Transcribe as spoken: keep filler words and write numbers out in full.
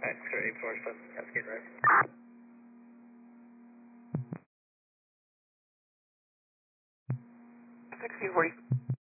Alright, sure, eight four seven, Cascade Drive. sixteen forty.